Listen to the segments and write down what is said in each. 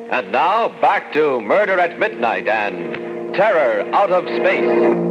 And now, back to Murder at Midnight and Terror Out of Space.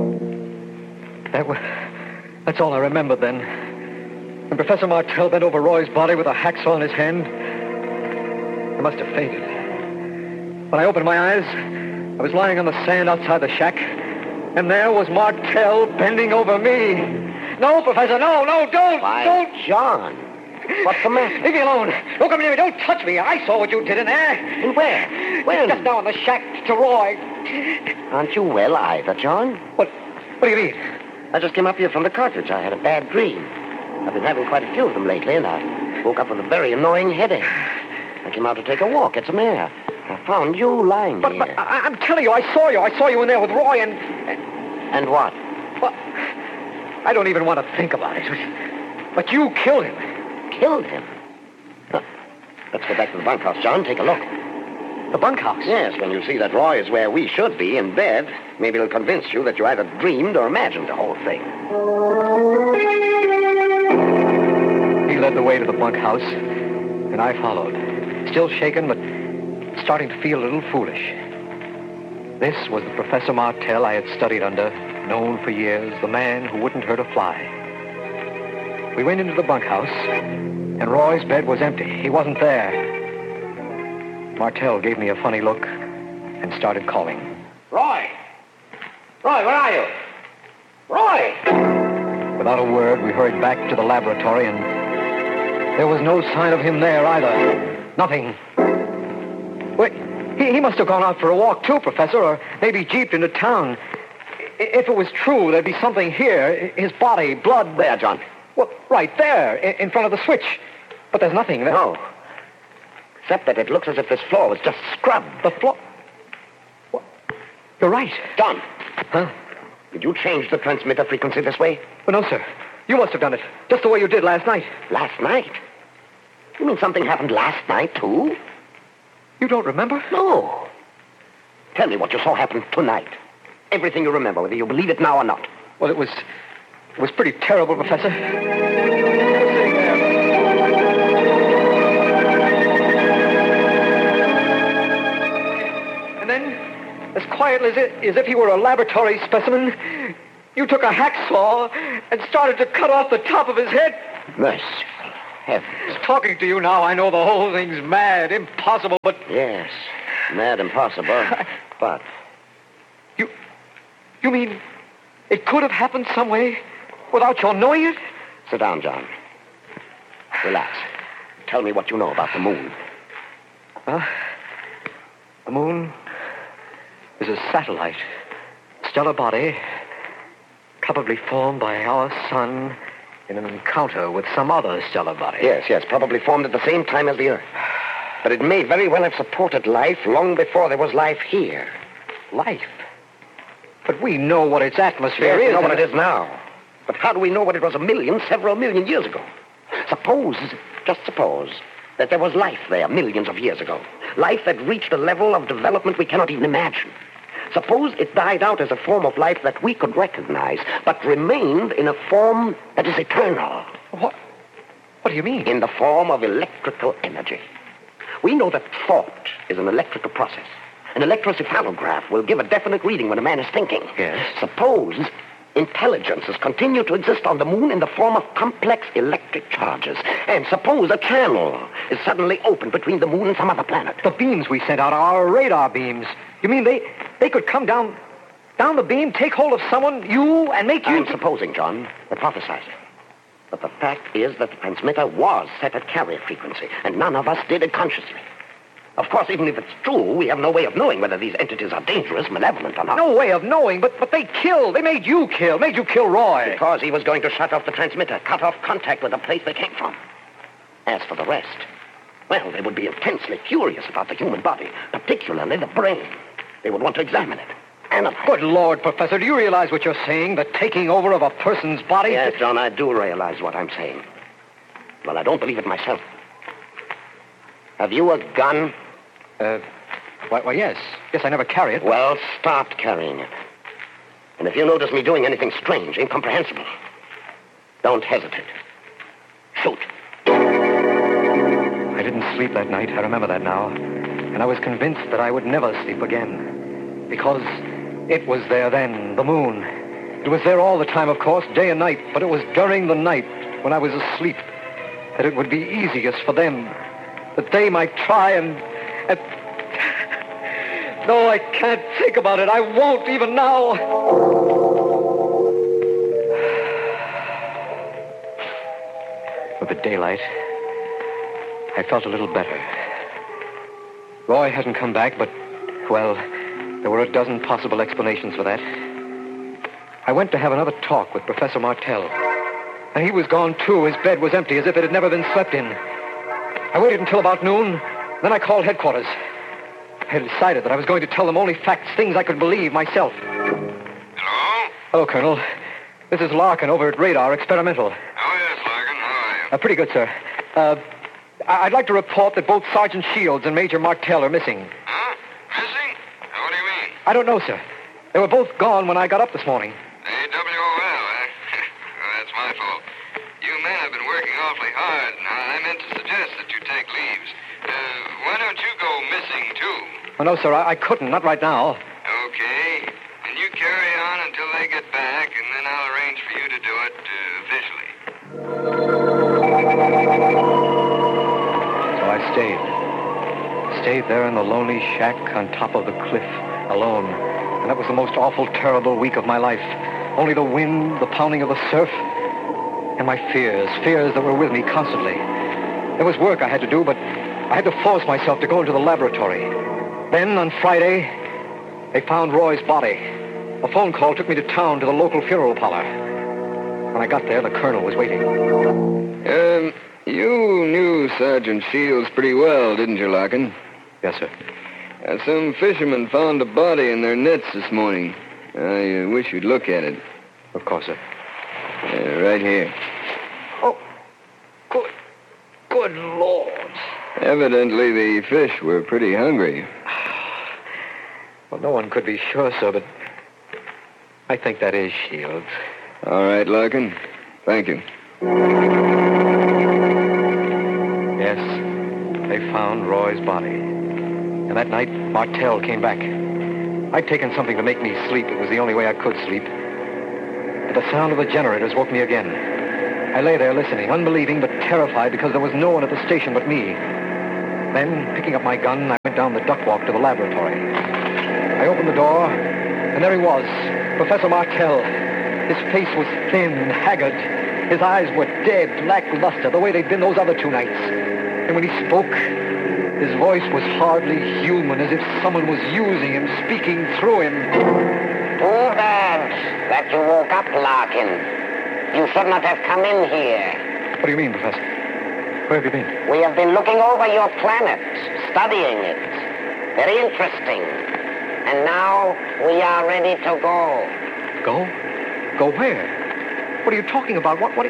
That's all I remember then. When Professor Martell bent over Roy's body with a hacksaw in his hand, I must have fainted. When I opened my eyes, I was lying on the sand outside the shack, and there was Martell bending over me. No, Professor, no, don't! Why, Don't! John, what's the matter? Leave me alone. Don't come near me. Don't touch me. I saw what you did in there. And where? When? Just now in the shack to Roy. Aren't you well either, John? What do you mean? I just came up here from the cottage. I had a bad dream. I've been having quite a few of them lately, and I woke up with a very annoying headache. I came out to take a walk, get some air. I found you lying But here. I'm telling you, I saw you. I saw you in there with Roy and... And what? Well, I don't even want to think about it. But you killed him. Killed him? Huh. Let's go back to the bunkhouse, John. Take a look. The bunkhouse? Yes, when you see that Roy is where we should be, in bed, maybe it'll convince you that you either dreamed or imagined the whole thing. He led the way to the bunkhouse, and I followed. Still shaken, but starting to feel a little foolish. This was the Professor Martell I had studied under, known for years, the man who wouldn't hurt a fly. We went into the bunkhouse, and Roy's bed was empty. He wasn't there. Martell gave me a funny look and started calling. Roy! Roy, where are you? Roy! Without a word, we hurried back to the laboratory, and there was no sign of him there either. Nothing. Wait, he must have gone out for a walk too, Professor, or maybe jeeped into town. If it was true, there'd be something here. His body, blood. There, John. Well, right there, in front of the switch. But there's nothing there. No. Except that it looks as if this floor was just scrubbed. The floor... What? You're right. John. Huh? Did you change the transmitter frequency this way? Well, no, sir. You must have done it. Just the way you did last night. Last night? You mean something happened last night, too? You don't remember? No. Tell me what you saw happen tonight. Everything you remember, whether you believe it now or not. Well, it was pretty terrible, Professor. Sitting there. And then, as quietly as if he were a laboratory specimen, you took a hacksaw and started to cut off the top of his head. Merciful heavens. Talking to you now, I know the whole thing's mad, impossible, but... Yes, mad impossible, but... You mean it could have happened some way without your knowing it? Sit down, John. Relax. Tell me what you know about the moon. The moon is a satellite, stellar body, probably formed by our sun in an encounter with some other stellar body. Yes, probably formed at the same time as the Earth. But it may very well have supported life long before there was life here. Life? But we know what its atmosphere Yes, is. we know what it is now. But how do we know what it was several million years ago? Just suppose, that there was life there millions of years ago. Life that reached a level of development we cannot even imagine. Suppose it died out as a form of life that we could recognize, but remained in a form that is eternal. What do you mean? In the form of electrical energy. We know that thought is an electrical process. An electrocephalograph will give a definite reading when a man is thinking. Yes. Suppose intelligences continue to exist on the moon in the form of complex electric charges. And suppose a channel is suddenly opened between the moon and some other planet. The beams we sent out, our radar beams. You mean they could come down the beam, take hold of someone, you, and make you... I'm supposing, John, hypothesizing. But the fact is that the transmitter was set at carrier frequency, and none of us did it consciously. Of course, even if it's true, we have no way of knowing whether these entities are dangerous, malevolent, or not. No way of knowing, but they killed. They made you kill Roy. Because he was going to shut off the transmitter, cut off contact with the place they came from. As for the rest, well, they would be intensely curious about the human body, particularly the brain. They would want to examine it, analyze it. Good Lord, Professor, do you realize what you're saying? The taking over of a person's body? Yes, John, I do realize what I'm saying. Well, I don't believe it myself. Have you a gun? Why, yes. Yes, I never carry it. Well, start carrying it. And if you notice me doing anything strange, incomprehensible, don't hesitate. Shoot. I didn't sleep that night. I remember that now. And I was convinced that I would never sleep again. Because it was there then, the moon. It was there all the time, of course, day and night. But it was during the night, when I was asleep, that it would be easiest for them. That they might try and... No, I can't think about it. I won't even now. With the daylight, I felt a little better. Roy hadn't come back, but, well, there were a dozen possible explanations for that. I went to have another talk with Professor Martell. And he was gone, too. His bed was empty, as if it had never been slept in. I waited until about noon. Then I called headquarters. I had decided that I was going to tell them only facts, things I could believe myself. Hello? Hello, Colonel. This is Larkin over at Radar Experimental. Oh, yes, Larkin. How are you? Pretty good, sir. I'd like to report that both Sergeant Shields and Major Martell are missing. Huh? Missing? What do you mean? I don't know, sir. They were both gone when I got up this morning. AWOL, eh? Well, that's my fault. You men have been working awfully hard. Now, I meant to suggest that you take leaves. Why don't you go missing, too? Oh, no, sir, I couldn't. Not right now. Okay. And you carry on until they get back, and then I'll arrange for you to do it officially. So I stayed. Stayed there in the lonely shack on top of the cliff, alone. And that was the most awful, terrible week of my life. Only the wind, the pounding of the surf, and my fears that were with me constantly. There was work I had to do, but I had to force myself to go into the laboratory. Then, on Friday, they found Roy's body. A phone call took me to town to the local funeral parlor. When I got there, the colonel was waiting. You knew Sergeant Shields pretty well, didn't you, Larkin? Yes, sir. Some fishermen found a body in their nets this morning. I wish you'd look at it. Of course, sir. Right here. Oh, good Lord. Evidently, the fish were pretty hungry. Well, no one could be sure, sir, but I think that is Shields. All right, Larkin. Thank you. Yes, they found Roy's body. And that night, Martell came back. I'd taken something to make me sleep. It was the only way I could sleep. But the sound of the generators woke me again. I lay there listening, unbelieving but terrified because there was no one at the station but me. Then, picking up my gun, I went down the duck walk to the laboratory. I opened the door, and there he was, Professor Martell. His face was thin, haggard. His eyes were dead, lackluster, the way they'd been those other 2 nights. And when he spoke, his voice was hardly human, as if someone was using him, speaking through him. Too bad that you woke up, Larkin. You should not have come in here. What do you mean, Professor? Where have you been? We have been looking over your planet, studying it. Very interesting. And now we are ready to go. Go? Go where? What are you talking about? What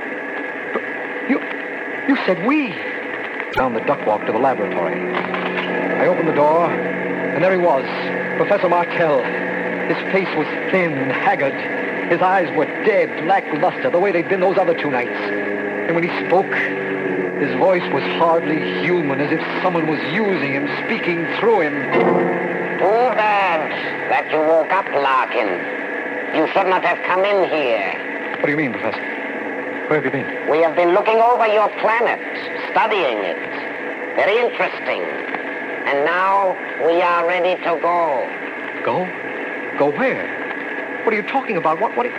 You said we. Down the duck walk to the laboratory. I opened the door, and there he was, Professor Martell. His face was thin, haggard. His eyes were dead, lackluster, the way they'd been those other 2 nights. And when he spoke, his voice was hardly human, as if someone was using him, speaking through him. Too bad that you woke up, Larkin. You should not have come in here. What do you mean, Professor? Where have you been? We have been looking over your planet, studying it. Very interesting. And now we are ready to go. Go? Go where? What are you talking about? What